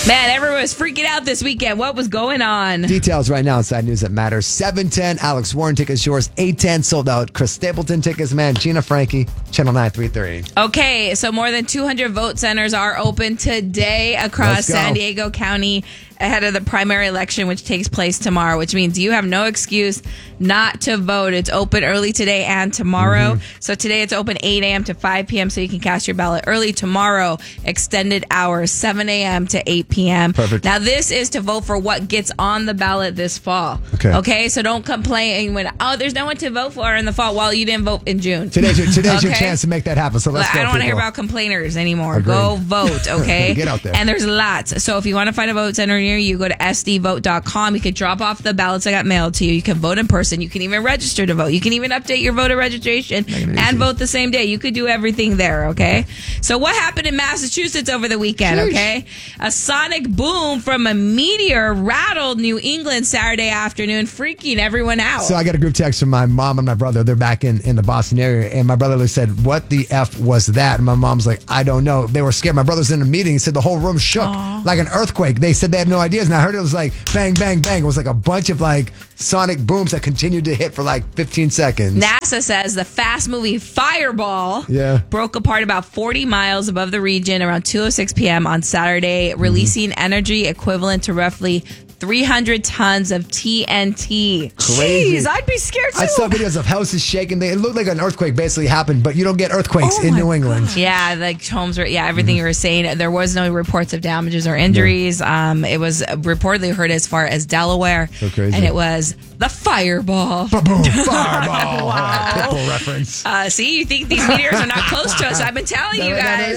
Man, everyone was freaking out this weekend. What was going on? Details right now inside News That Matters. 7:10, Alex Warren tickets yours. 8:10, sold out. Chris Stapleton tickets, man. Gina Frankie, Channel 933. Okay, so more than 200 vote centers are open today across San Diego County ahead of the primary election, which takes place tomorrow, which means you have no excuse not to vote. It's open early today and tomorrow. So today it's open 8 a.m. to 5 p.m. so you can cast your ballot early. Tomorrow, extended hours, 7 a.m. to 8 p.m. Perfect. Now, this is to vote for what gets on the ballot this fall. Okay, so don't complain when, there's no one to vote for in the fall. Well, you didn't vote in June. Today's your chance to make that happen. So let's go. I don't want to hear about complainers anymore. Agreed. Go vote, okay? Get out there. And there's lots. So if you want to find a vote center near you, go to sdvote.com. You can drop off the ballots that got mailed to you. You can vote in person. You can even register to vote. You can even update your voter registration and vote the same day. You could do everything there, okay? So what happened in Massachusetts over the weekend, okay? A sonic boom from a meteor rattled New England Saturday afternoon, freaking everyone out. So I got a group text from my mom and my brother. They're back in the Boston area. And my brother said, what the F was that? And my mom's like, I don't know. They were scared. My brother's in a meeting. He said the whole room shook like an earthquake. They said they had no ideas. And I heard it was like bang, bang, bang. It was like a bunch of like sonic booms that continued to hit for like 15 seconds. NASA says the fast moving fireball broke apart about 40 miles above the region around 2:06 p.m. on Saturday, releasing energy equivalent to roughly 300 tons of TNT. Crazy. Jeez, I'd be scared too. I saw videos of houses shaking. It looked like an earthquake basically happened, but you don't get earthquakes in New England. Yeah, like homes were, everything you were saying. There was no reports of damages or injuries. It was reportedly heard as far as Delaware. So crazy. And it was the fireball. Boom, fireball. Wow. Pitbull reference. See, you think these meteors are not close to us. I've been telling you guys.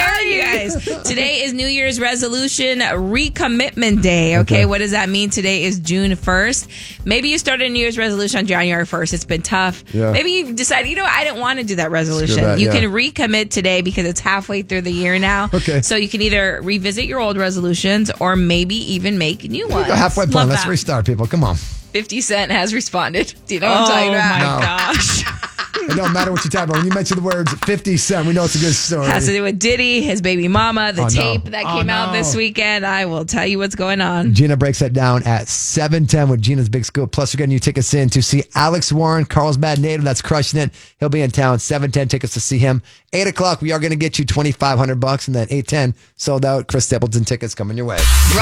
Today is New Year's resolution recommitment day. Okay, what does that mean? Today is June 1st. Maybe you started a New Year's resolution on January 1st. It's been tough. Yeah. Maybe you decided, I didn't want to do that resolution. You can recommit today because it's halfway through the year now. Okay. So you can either revisit your old resolutions or maybe even make new ones. Halfway point. Let's restart, people. Come on. 50 Cent has responded. Do you know what I'm talking about? Oh, my gosh. It don't matter what you type about. When you mention the words 50 Cent, we know it's a good story. Has to do with Diddy, his baby mama, the tape that came out this weekend. I will tell you what's going on. Gina breaks that down at 7:10 with Gina's Big Scoop. Plus, we're getting you tickets in to see Alex Warren, Carlsbad native that's crushing it. He'll be in town. 7:10 tickets to see him. 8 o'clock, we are going to get you $2,500, and then 8:10 sold out. Chris Stapleton tickets coming your way.